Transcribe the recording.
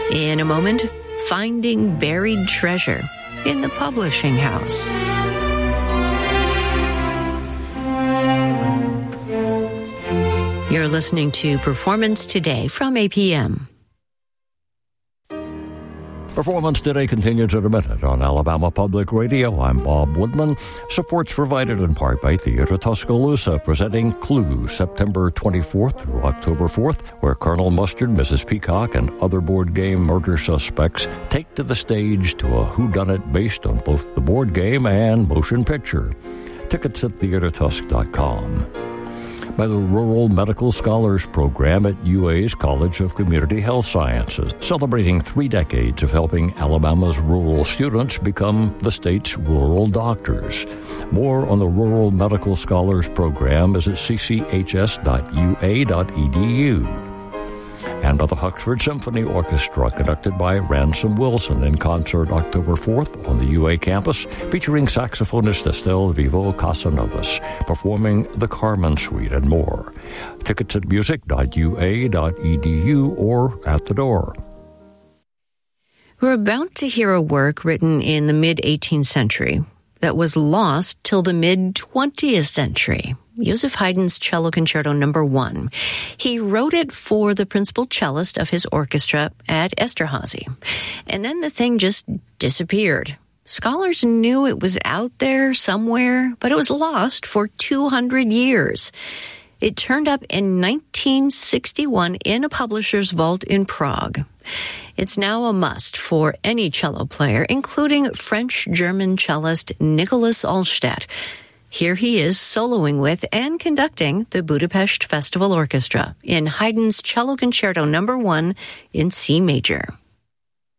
In a moment, finding buried treasure in the publishing house. You're listening to Performance Today from APM. Performance Today continues in a minute on Alabama Public Radio. I'm Bob Woodman. Support's provided in part by Theater Tuscaloosa, presenting Clue, September 24th through October 4th, where Colonel Mustard, Mrs. Peacock, and other board game murder suspects take to the stage to a whodunit based on both the board game and motion picture. Tickets at theatertusk.com. By the Rural Medical Scholars Program at UA's College of Community Health Sciences, celebrating 3 decades of helping Alabama's rural students become the state's rural doctors. More on the Rural Medical Scholars Program is at cchs.ua.edu. And by the Huxford Symphony Orchestra, conducted by Ransom Wilson in concert October 4th on the UA campus, featuring saxophonist Estelle Vivo Casanovas, performing the Carmen Suite and more. Tickets at music.ua.edu or at the door. We're about to hear a work written in the mid-18th century that was lost till the mid-20th century. Joseph Haydn's Cello Concerto No. 1. He wrote it for the principal cellist of his orchestra at Esterhazy. And then the thing just disappeared. Scholars knew it was out there somewhere, but it was lost for 200 years. It turned up in 1961 in a publisher's vault in Prague. It's now a must for any cello player, including French-German cellist Nicholas Allstadt. Here he is soloing with and conducting the Budapest Festival Orchestra in Haydn's Cello Concerto No. 1 in C major.